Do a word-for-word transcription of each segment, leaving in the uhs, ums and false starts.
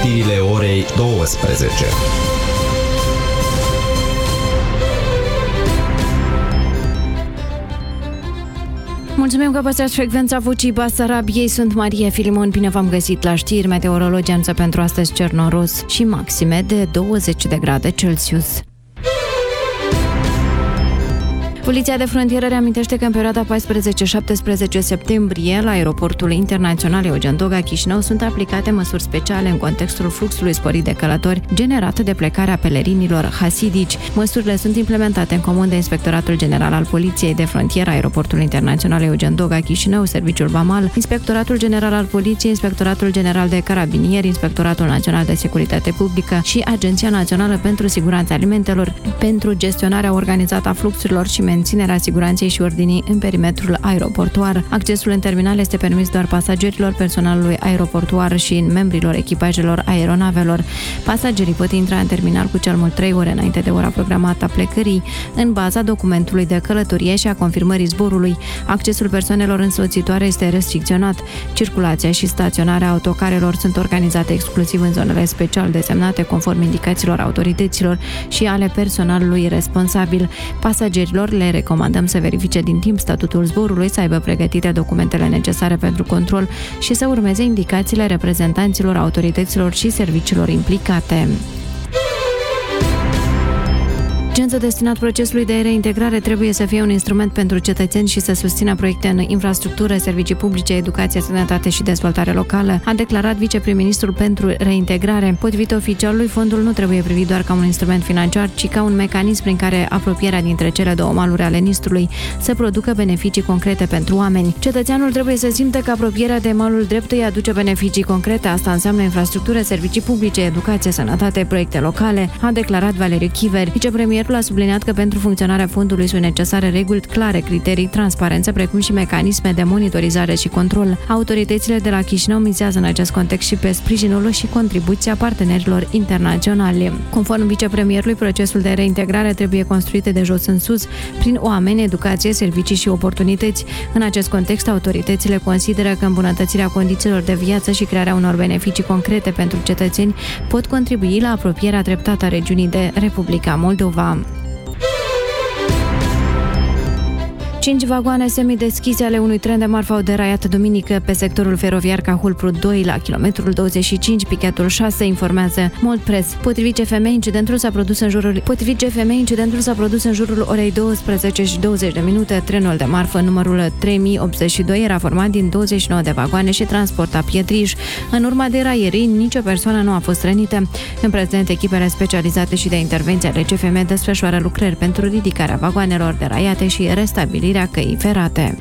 știrile orei douăsprezece. Mulțumim că păstrați frecvența Vocii Basarabiei. Sunt Maria Filimon. Bine v-am găsit la știri. Meteorologii anunță pentru astăzi cer noros și maxime de douăzeci de grade Celsius. Poliția de frontieră reamintește că în perioada paisprezece șaptesprezece septembrie la aeroportul internațional Eugen Doga Chișinău sunt aplicate măsuri speciale în contextul fluxului sporit de călători generat de plecarea pelerinilor hasidici. Măsurile sunt implementate în comun de Inspectoratul General al Poliției de Frontieră, aeroportul internațional Eugen Doga Chișinău, Serviciul Vamal, Inspectoratul General al Poliției, Inspectoratul General de Carabinieri, Inspectoratul Național de Securitate Publică și Agenția Națională pentru Siguranța Alimentelor pentru gestionarea organizată a fluxurilor și menținerea siguranței și ordinii în perimetrul aeroportuar. Accesul în terminal este permis doar pasagerilor, personalului aeroportuar și membrilor echipajelor aeronavelor. Pasagerii pot intra în terminal cu cel mult trei ore înainte de ora programată a plecării, în baza documentului de călătorie și a confirmării zborului. Accesul persoanelor însoțitoare este restricționat. Circulația și staționarea autocarelor sunt organizate exclusiv în zonele special desemnate conform indicațiilor autorităților și ale personalului responsabil. Pasagerilor le recomandăm să verifice din timp statutul zborului, să aibă pregătite documentele necesare pentru control și să urmeze indicațiile reprezentanților autorităților și serviciilor implicate. Urgență destinat procesului de reintegrare trebuie să fie un instrument pentru cetățeni și să susțină proiecte în infrastructură, servicii publice, educație, sănătate și dezvoltare locală, a declarat vicepriministrul pentru reintegrare. Potrivit oficialului, fondul nu trebuie privit doar ca un instrument financiar, ci ca un mecanism prin care apropierea dintre cele două maluri ale Nistrului să producă beneficii concrete pentru oameni. Cetățeanul trebuie să simtă că apropierea de malul drept îi aduce beneficii concrete. Asta înseamnă infrastructură, servicii publice, educație, sănătate, proiecte locale, a declarat Valeriu Chiver. Vicepremierul a subliniat că pentru funcționarea fondului sunt necesare reguli clare, criterii, transparență, precum și mecanisme de monitorizare și control. Autoritățile de la Chișinău mizează în acest context și pe sprijinul și contribuția partenerilor internaționali. Conform vicepremierului, procesul de reintegrare trebuie construit de jos în sus, prin oameni, educație, servicii și oportunități. În acest context, autoritățile consideră că îmbunătățirea condițiilor de viață și crearea unor beneficii concrete pentru cetățeni pot contribui la apropierea treptată a regiunii de Republica Moldova. Cinci vagoane semideschise ale unui tren de marfă au deraiat duminică pe sectorul feroviar Cahul-Prut doi la kilometrul douăzeci și cinci, pichetul șase, informează Moldpress. Potrivit G F M, incidentul s-a produs în jurul Potrivit G F M, incidentul s-a produs în jurul orei douăsprezece și douăzeci de minute. Trenul de marfă numărul trei mii optzeci și doi era format din douăzeci și nouă de vagoane și transporta pietriș. În urma deraierii, nicio persoană nu a fost rănită. În prezent, echipele specializate și de intervenție ale G F M desfășoară lucrări pentru ridicarea vagoanelor deraiate și restabilirea căii ferate.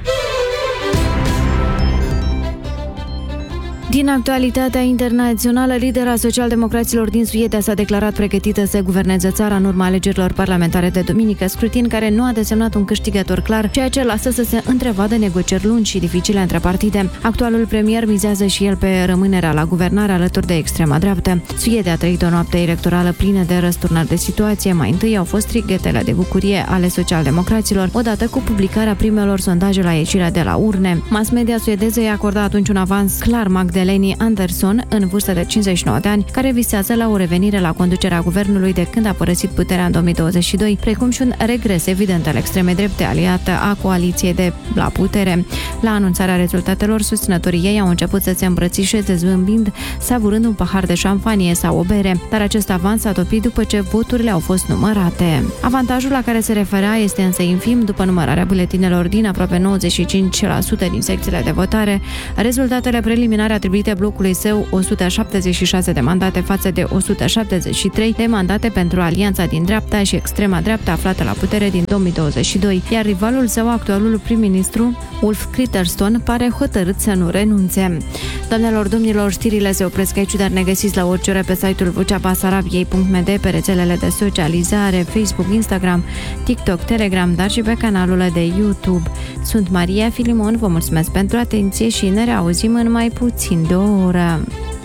Din actualitatea internațională, lidera socialdemocraților din Suedia s-a declarat pregătită să guverneze țara în urma alegerilor parlamentare de duminică, scrutin care nu a desemnat un câștigător clar, ceea ce lasă să se întrevadă negocieri lungi și dificile între partide. Actualul premier mizează și el pe rămânerea la guvernare alături de extrema dreaptă. Suedia a trăit o noapte electorală plină de răsturnări de situație. Mai întâi au fost strigătele de bucurie ale socialdemocraților, odată cu publicarea primelor sondaje la ieșirea de la urne. Mass media suedeză i-a acordat atunci un avans clar Magdaleni Andersson, în vârstă de cincizeci și nouă de ani, care visează la o revenire la conducerea guvernului de când a părăsit puterea în două mii douăzeci și doi, precum și un regres evident al extremei drepte aliată a coaliției de la putere. La anunțarea rezultatelor, susținătorii ei au început să se îmbrățișeze zâmbind, savurând un pahar de șampanie sau o bere, dar acest avans s-a topit după ce voturile au fost numărate. Avantajul la care se referea este însă infim după numărarea buletinelor din aproape nouăzeci și cinci la sută din secțiile de votare. Rezultatele preliminare atribuite blocului său o sută șaptezeci și șase de mandate față de o sută șaptezeci și trei de mandate pentru alianța din dreapta și extrema dreaptă aflată la putere din două mii douăzeci și doi, iar rivalul său, actualul prim-ministru Ulf Kristersson, pare hotărât să nu renunțe. Doamnelor, domnilor, știrile se opresc aici, dar ne găsiți la orice oră pe site-ul vocea basarabiei punct m d, pe rețelele de socializare, Facebook, Instagram, TikTok, Telegram, dar și pe canalul de YouTube. Sunt Maria Filimon, vă mulțumesc pentru atenție și ne reauzim în mai puțin de o oră.